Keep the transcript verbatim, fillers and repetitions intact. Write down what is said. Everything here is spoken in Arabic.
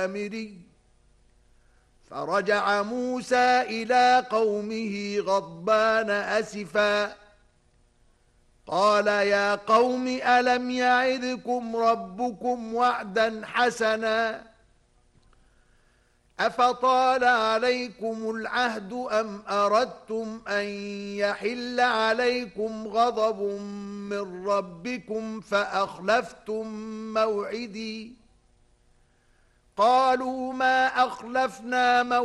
السامري فرجع موسى إلى قومه غضبان أسفا قال يا قوم ألم يعدكم ربكم وعدا حسنا أفطال عليكم العهد أم أردتم أن يحل عليكم غضب من ربكم فأخلفتم موعدي قالوا ما أخلفنا موعدي